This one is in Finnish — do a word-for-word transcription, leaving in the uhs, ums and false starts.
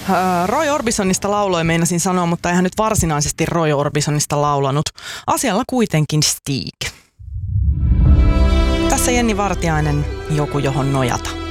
Roy Orbisonista lauloi, meinasin sanoa, mutta eihän nyt varsinaisesti Roy Orbisonista laulanut. Asialla kuitenkin Stig. Tässä Jenni Vartiainen, joku johon nojata.